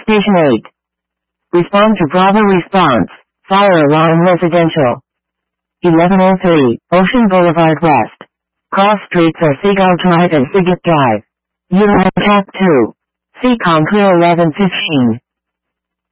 Station 8. Respond to Bravo response. Fire alarm residential. 1103, Ocean Boulevard West. Cross streets are Seagull Drive and Sigget Drive. Uline Cap 2. Seacon Clear 1115.